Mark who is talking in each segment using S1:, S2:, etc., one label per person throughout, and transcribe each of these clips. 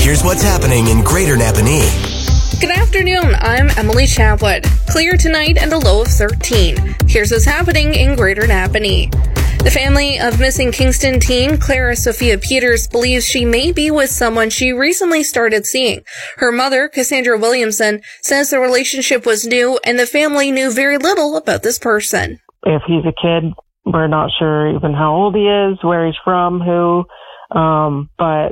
S1: Here's what's happening in Greater Napanee.
S2: Good afternoon, I'm Emily Chapwood. Clear tonight and a low of 13. Here's what's happening in Greater Napanee. The family of missing Kingston teen Clara Sophia Peters believes she may be with someone she recently started seeing. Her mother, Cassandra Williamson, says the relationship was new and the family knew very little about this person.
S3: If he's a kid, we're not sure even how old he is, where he's from, who, but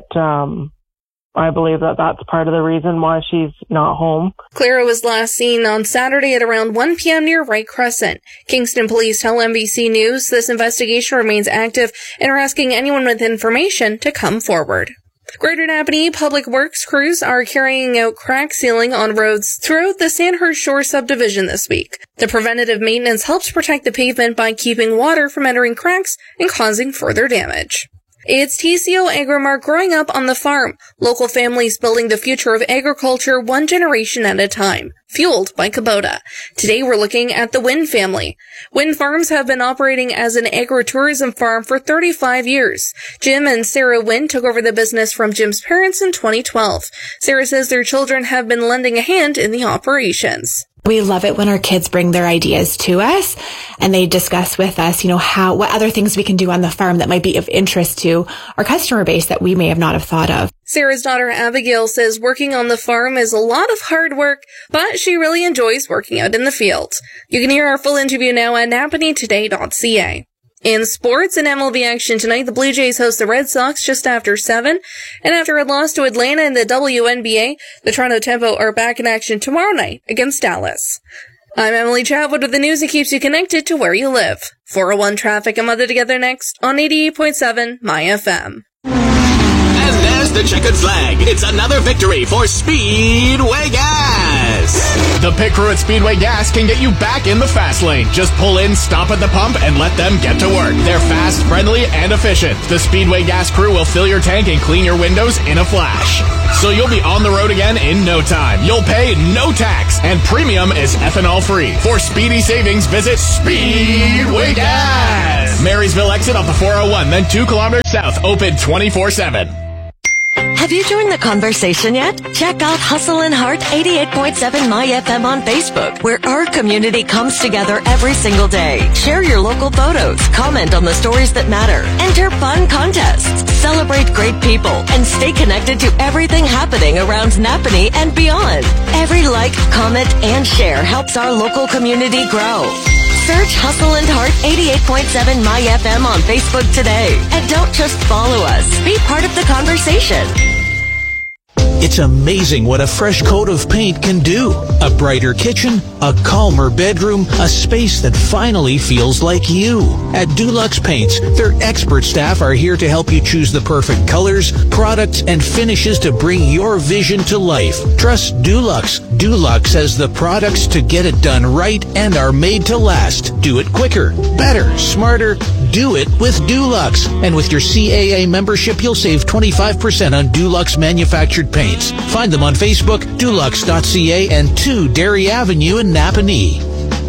S3: I believe that that's part of the reason why she's not home.
S2: Clara was last seen on Saturday at around 1 p.m. near Wright Crescent. Kingston police tell NBC News this investigation remains active and are asking anyone with information to come forward. Greater Napanee Public Works crews are carrying out crack sealing on roads throughout the Sandhurst Shore subdivision this week. The preventative maintenance helps protect the pavement by keeping water from entering cracks and causing further damage. It's TCO Agrimark growing up on the farm. Local families building the future of agriculture one generation at a time. Fueled by Kubota. Today we're looking at the Wynn family. Wynn Farms have been operating as an agritourism farm for 35 years. Jim and Sarah Wynn took over the business from Jim's parents in 2012. Sarah says their children have been lending a hand in the operations.
S4: We love it when our kids bring their ideas to us and they discuss with us, what other things we can do on the farm that might be of interest to our customer base that we may have not have thought of.
S2: Sarah's daughter Abigail says working on the farm is a lot of hard work, but she really enjoys working out in the field. You can hear our full interview now at napaneetoday.ca. In sports and MLB action tonight, the Blue Jays host the Red Sox just after 7. And after a loss to Atlanta in the WNBA, the Toronto Tempo are back in action tomorrow night against Dallas. I'm Emily Chapwood with the news that keeps you connected to where you live. 401 traffic and Mother Together next on 88.7 My FM.
S5: And there's the checkered flag. It's another victory for Speedway Gas.
S6: The pit crew at Speedway Gas can get you back in the fast lane. Just pull in, stop at the pump, and let them get to work. They're fast, friendly, and efficient. The Speedway Gas crew will fill your tank and clean your windows in a flash. So you'll be on the road again in no time. You'll pay no tax, and premium is ethanol-free. For speedy savings, visit Speedway Gas. Marysville exit off the 401, then 2 kilometers south, open 24/7.
S7: Have you joined the conversation yet? Check out Hustle and Heart 88.7 My FM on Facebook, where our community comes together every single day. Share your local photos, comment on the stories that matter, enter fun contests, celebrate great people, and stay connected to everything happening around Napanee and beyond. Every like, comment, and share helps our local community grow. Search Hustle and Heart 88.7 My FM on Facebook today. And don't just follow us. Be part of the conversation.
S8: It's amazing what a fresh coat of paint can do. A brighter kitchen, a calmer bedroom, a space that finally feels like you. At Dulux Paints, their expert staff are here to help you choose the perfect colors, products, and finishes to bring your vision to life. Trust Dulux. Dulux has the products to get it done right and are made to last. Do it quicker, better, smarter. Do it with Dulux. And with your CAA membership, you'll save 25% on Dulux manufactured paints. Find them on Facebook, dulux.ca, and 2 Dairy Avenue in Napanee.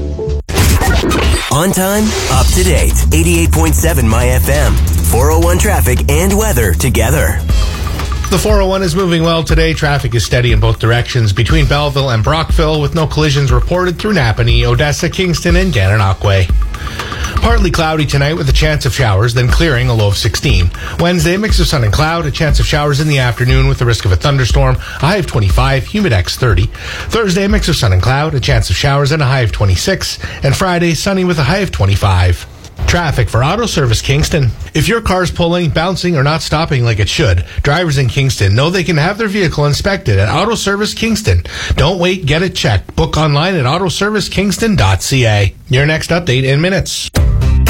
S1: On time, up to date. 88.7 My FM. 401 traffic and weather together.
S9: The 401 is moving well today. Traffic is steady in both directions between Belleville and Brockville, with no collisions reported through Napanee, Odessa, Kingston, and Gananoque. Partly cloudy tonight with a chance of showers, then clearing, a low of 16. Wednesday, mix of sun and cloud, a chance of showers in the afternoon with the risk of a thunderstorm, a high of 25, humidex 30. Thursday, mix of sun and cloud, a chance of showers and a high of 26. And Friday, sunny with a high of 25. Traffic for Auto Service Kingston. If your car's pulling, bouncing, or not stopping like it should, drivers in Kingston know they can have their vehicle inspected at Auto Service Kingston. Don't wait, get it checked. Book online at autoservicekingston.ca. Your next update in minutes.